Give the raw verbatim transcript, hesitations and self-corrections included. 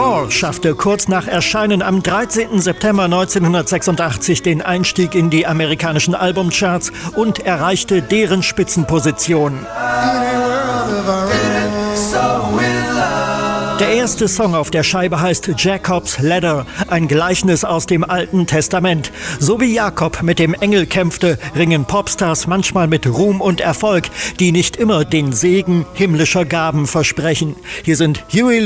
Fall schaffte kurz nach Erscheinen am dreizehnten September neunzehnhundertsechsundachtzig den Einstieg in die amerikanischen Albumcharts und erreichte deren Spitzenposition. Der erste Song auf der Scheibe heißt Jacob's Ladder, ein Gleichnis aus dem Alten Testament. So wie Jakob mit dem Engel kämpfte, ringen Popstars manchmal mit Ruhm und Erfolg, die nicht immer den Segen himmlischer Gaben versprechen. Hier sind Huey